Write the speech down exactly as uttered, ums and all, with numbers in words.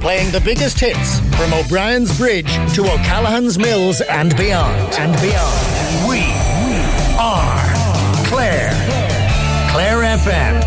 playing the biggest hits from O'Brien's Bridge to O'Callaghan's Mills and beyond. And beyond. We are Clare. Clare F M.